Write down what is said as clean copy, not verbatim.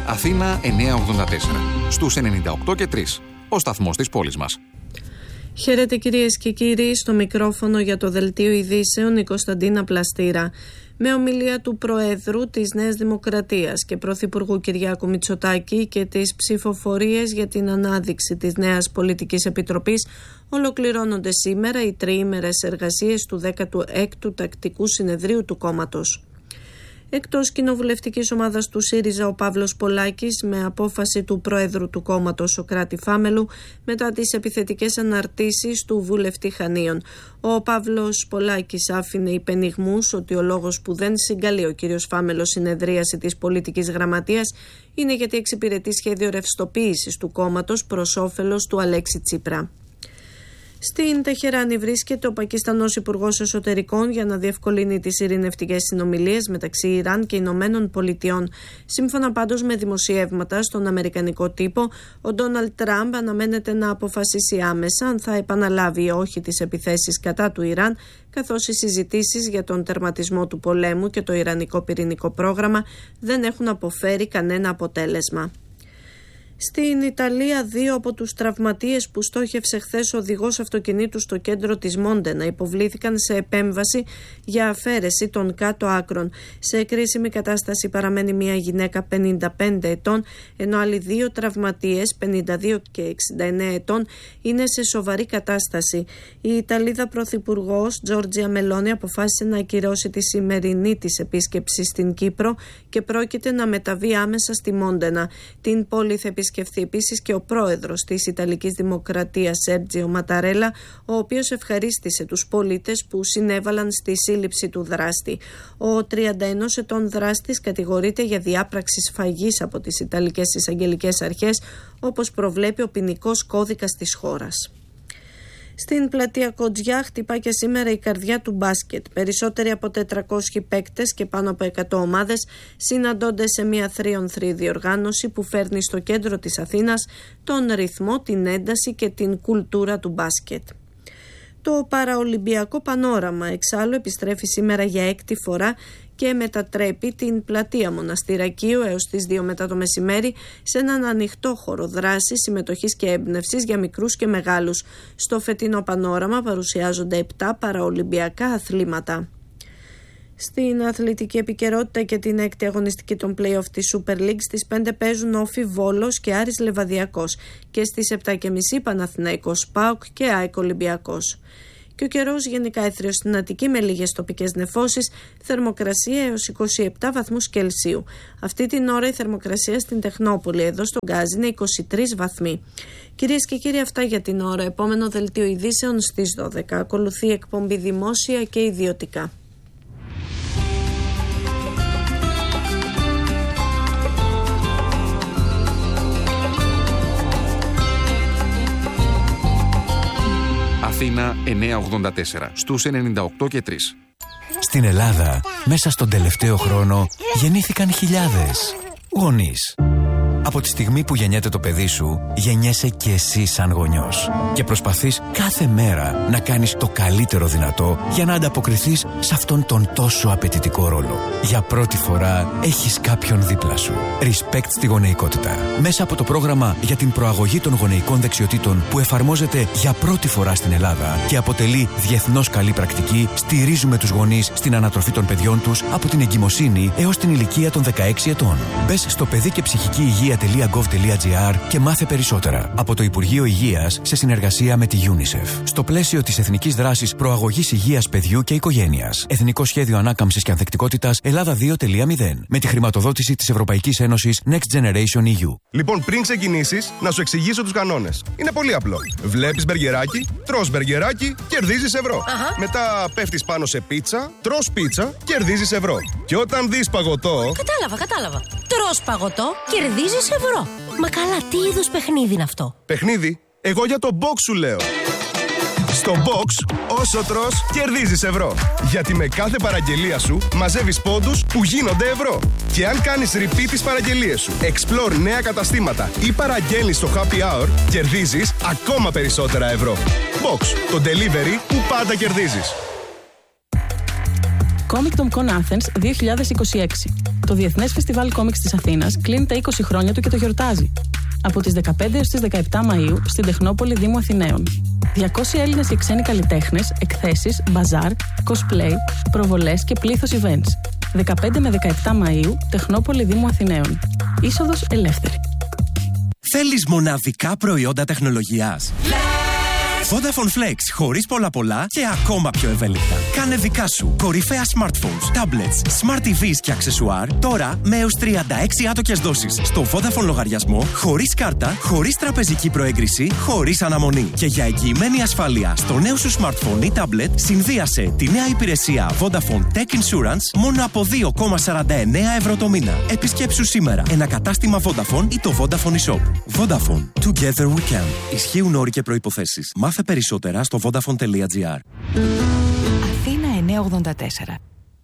Αθήνα 984, στους 98 και 3, ο σταθμός της πόλης μας. Χαίρετε κυρίες και κύριοι, στο μικρόφωνο για το Δελτίο Ειδήσεων η Κωνσταντίνα Πλαστήρα. Με ομιλία του Προέδρου της Νέας Δημοκρατίας και Πρωθυπουργού Κυριάκου Μητσοτάκη και τις ψηφοφορίες για την ανάδειξη της νέας πολιτικής επιτροπής, ολοκληρώνονται σήμερα οι τριήμερες εργασίες του 16ου Τακτικού Συνεδρίου του κόμματος. Εκτός κοινοβουλευτικής ομάδας του ΣΥΡΙΖΑ, ο Παύλος Πολάκης, με απόφαση του Προέδρου του κόμματος Σωκράτη Φάμελου, μετά τις επιθετικές αναρτήσεις του βουλευτή Χανίων. Ο Παύλος Πολάκης άφηνε υπενιγμούς ότι ο λόγος που δεν συγκαλεί ο κύριος Φάμελος συνεδρίαση της πολιτικής γραμματείας είναι γιατί εξυπηρετεί σχέδιο ρευστοποίησης του κόμματος προς όφελος του Αλέξη Τσίπρα. Στην Τεχεράνη βρίσκεται ο Πακιστανός Υπουργός Εσωτερικών για να διευκολύνει τις ειρηνευτικές συνομιλίες μεταξύ Ιράν και Ηνωμένων Πολιτειών. Σύμφωνα πάντως με δημοσιεύματα στον αμερικανικό τύπο, ο Ντόναλντ Τραμπ αναμένεται να αποφασίσει άμεσα αν θα επαναλάβει ή όχι τις επιθέσεις κατά του Ιράν, καθώς οι συζητήσεις για τον τερματισμό του πολέμου και το ιρανικό πυρηνικό πρόγραμμα δεν έχουν αποφέρει κανένα αποτέλεσμα. Στην Ιταλία, 2 από τους τραυματίες που στόχευσε χθες ο οδηγός αυτοκινήτου στο κέντρο της Μόντενα υποβλήθηκαν σε επέμβαση για αφαίρεση των κάτω άκρων. Σε κρίσιμη κατάσταση παραμένει μια γυναίκα 55 ετών, ενώ άλλοι 2 τραυματίες, 52 και 69 ετών, είναι σε σοβαρή κατάσταση. Η Ιταλίδα Πρωθυπουργός Τζόρτζια Μελόνι αποφάσισε να ακυρώσει τη σημερινή της επίσκεψη στην Κύπρο και πρόκειται να μεταβεί άμεσα στη Μόντενα. Την πόλη θα επισκεφθεί επίσης και ο πρόεδρος της Ιταλικής Δημοκρατίας Σέρτζιο Ματαρέλα, ο οποίος ευχαρίστησε τους πολίτες που συνέβαλαν στη σύλληψη του δράστη. Ο 31 ετών δράστης κατηγορείται για διάπραξη σφαγής από τις Ιταλικές Εισαγγελικές Αρχές, όπως προβλέπει ο ποινικός κώδικας της χώρας. Στην πλατεία Κοντζιά χτυπά και σήμερα η καρδιά του μπάσκετ. Περισσότεροι από 400 παίκτες και πάνω από 100 ομάδες συναντώνται σε μια 3-on-3 διοργάνωση που φέρνει στο κέντρο της Αθήνας τον ρυθμό, την ένταση και την κουλτούρα του μπάσκετ. Το παραολυμπιακό πανόραμα εξάλλου επιστρέφει σήμερα για 6η φορά και μετατρέπει την πλατεία Μοναστηρακίου έως τις 2 μετά το μεσημέρι σε έναν ανοιχτό χώρο δράσης, συμμετοχής και έμπνευσης για μικρούς και μεγάλους. Στο φετινό πανόραμα παρουσιάζονται 7 παραολυμπιακά αθλήματα. Στην αθλητική επικαιρότητα και την 6η αγωνιστική των play-off της Super League, στις 5 παίζουν Όφι Βόλος και Άρης Λεβαδιακός και στις 7.30 Παναθηναϊκός ΠΑΟΚ και ΑΕΚ Ολυμπιακός. Και ο καιρός γενικά έθριος στην Αττική με λίγες τοπικές νεφώσεις, θερμοκρασία έως 27 βαθμούς Κελσίου. Αυτή την ώρα η θερμοκρασία στην Τεχνόπολη, εδώ στον Γκάζι, είναι 23 βαθμοί. Κυρίες και κύριοι, αυτά για την ώρα. Επόμενο δελτίο ειδήσεων στις 12. Ακολουθεί εκπομπή Δημόσια και Ιδιωτικά. Αθήνα 984, στους 98 και 3. Στην Ελλάδα, μέσα στον τελευταίο χρόνο, γεννήθηκαν χιλιάδες γονείς. Από τη στιγμή που γεννιέται το παιδί σου, γεννιέσαι και εσύ σαν γονιός. Και προσπαθείς κάθε μέρα να κάνεις το καλύτερο δυνατό για να ανταποκριθείς σε αυτόν τον τόσο απαιτητικό ρόλο. Για πρώτη φορά έχεις κάποιον δίπλα σου. Respect στη γονεϊκότητα. Μέσα από το πρόγραμμα για την προαγωγή των γονεϊκών δεξιοτήτων που εφαρμόζεται για πρώτη φορά στην Ελλάδα και αποτελεί διεθνώς καλή πρακτική, στηρίζουμε τους γονείς στην ανατροφή των παιδιών τους από την εγκυμοσύνη έως την ηλικία των 16 ετών. Μπες στο παιδί και ψυχική υγεία.gov.gr και μάθε περισσότερα από το Υπουργείο Υγείας σε συνεργασία με τη UNICEF. Στο πλαίσιο της Εθνικής Δράσης Προαγωγής Υγείας Παιδιού και Οικογένειας. Εθνικό Σχέδιο Ανάκαμψης και Ανθεκτικότητας Ελλάδα 2.0. Με τη χρηματοδότηση της Ευρωπαϊκής Ένωσης Next Generation EU. Λοιπόν, πριν ξεκινήσεις, να σου εξηγήσω τους κανόνες. Είναι πολύ απλό. Βλέπεις μπεργκεράκι, τρως μπεργκεράκι, κερδίζεις ευρώ. Μετά πέφτεις πάνω σε πίτσα, τρως πίτσα, κερδίζεις ευρώ. Και όταν δεις παγωτό. Κατάλαβα. Τρως παγωτό, κερδίζεις ευρώ. Μα καλά, τι είδους παιχνίδι είναι αυτό? Παιχνίδι? Εγώ για το box σου λέω. Στο box, όσο τρως, κερδίζεις ευρώ. Γιατί με κάθε παραγγελία σου μαζεύεις πόντους που γίνονται ευρώ. Και αν κάνεις repeat τις παραγγελίες σου, explore νέα καταστήματα ή παραγγέλνεις στο happy hour, κερδίζεις ακόμα περισσότερα ευρώ. Box, το delivery που πάντα κερδίζεις. Comic Con Athens 2026. Το Διεθνές Φεστιβάλ Κόμιξ της Αθήνας κλείνει τα 20 χρόνια του και το γιορτάζει. Από τις 15 έως τις 17 Μαΐου στην Τεχνόπολη Δήμου Αθηναίων. 200 Έλληνες και ξένοι καλλιτέχνες, εκθέσεις, μπαζάρ, cosplay, προβολές και πλήθος events. 15 με 17 Μαΐου, Τεχνόπολη Δήμου Αθηναίων. Είσοδος ελεύθερη. Θέλεις μοναδικά προϊόντα τεχνολογίας? Vodafone Flex, χωρίς πολλά και ακόμα πιο ευέλικτα. Κάνε δικά σου κορυφαία smartphones, tablets, smart TVs και αξεσουάρ τώρα με έως 36 άτοκες δόσεις στο Vodafone λογαριασμό, χωρίς κάρτα, χωρίς τραπεζική προέγκριση, χωρίς αναμονή. Και για εγγυημένη ασφάλεια στο νέο σου smartphone ή tablet, συνδύασε τη νέα υπηρεσία Vodafone Tech Insurance μόνο από 2,49 ευρώ το μήνα. Επισκέψου σήμερα ένα κατάστημα Vodafone ή το Vodafone eShop. Vodafone. Together we can. Ισχύουν όροι και προϋποθέσεις. Μάθε περισσότερα στο Vodafone.gr. Αθήνα 984.